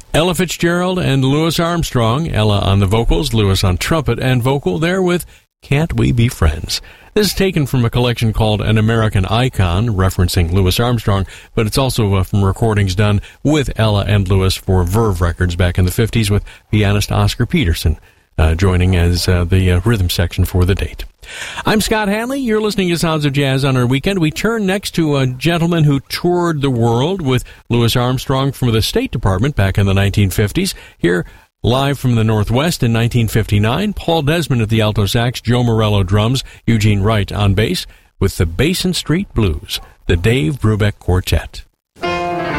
Ella Fitzgerald and Louis Armstrong, Ella on the vocals, Louis on trumpet and vocal, there with Can't We Be Friends? This is taken from a collection called An American Icon, referencing Louis Armstrong, but it's also from recordings done with Ella and Louis for Verve Records back in the 50s with pianist Oscar Peterson joining as the rhythm section for the date. I'm Scott Hanley. You're listening to Sounds of Jazz on our weekend. We turn next to a gentleman who toured the world with Louis Armstrong from the State Department back in the 1950s. Here, live from the Northwest in 1959, Paul Desmond at the alto sax, Joe Morello drums, Eugene Wright on bass, with the Basin Street Blues, the Dave Brubeck Quartet.